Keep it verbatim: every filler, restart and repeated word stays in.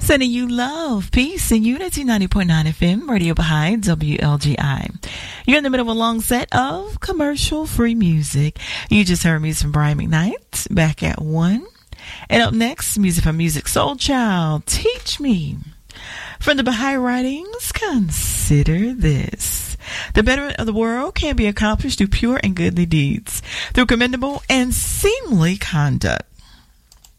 Sending you love, peace, and unity. Ninety point nine F M, Radio Baha'i, W L G I. You're in the middle of a long set of commercial-free music. You just heard music from Brian McKnight, back at one. And up next, music from Music Soul Child, Teach Me. From the Baha'i Writings, consider this. The betterment of the world can be accomplished through pure and goodly deeds, through commendable and seemly conduct.